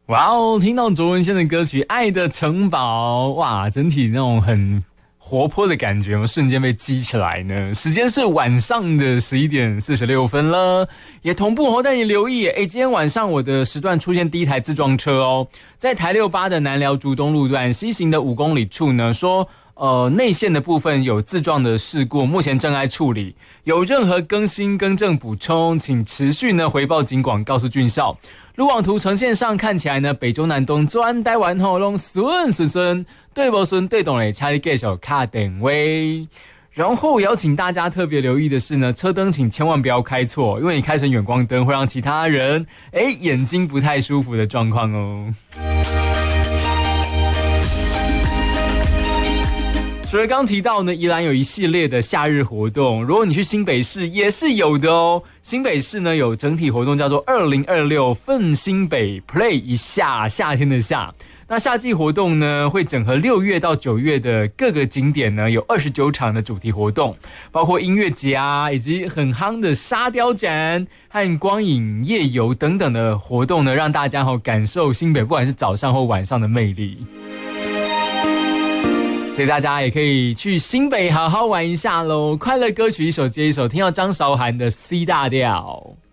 哇哦，听到卓文萱的歌曲《爱的城堡》，哇，整体那种很活泼的感觉，我瞬间被激起来呢。时间是晚上的11:46了，也同步带你留意。今天晚上我的时段出现第一台自撞车哦，在台68的南寮竹东路段西行的5公里处呢，说内线的部分有自撞的事故，目前正在处理。有任何更新、更正、补充，请持续呢回报警广，告诉郡校。路网图呈现上看起来呢，北中南东转台湾后拢顺，对不顺对懂嘞，请你继续卡定位。然后邀请大家特别留意的是呢，车灯请千万不要开错，因为你开成远光灯会让其他人眼睛不太舒服的状况哦。除了刚提到呢，宜兰有一系列的夏日活动，如果你去新北市也是有的哦。新北市呢有整体活动叫做2026奋新北 Play 一下，夏天的夏。那夏季活动呢会整合6月到9月的各个景点呢，有29场的主题活动，包括音乐节啊，以及很夯的沙雕展和光影夜游等等的活动呢，让大家感受新北不管是早上或晚上的魅力。所以大家也可以去新北好好玩一下咯。快乐歌曲一首接一首，听到张韶涵的 C 大调。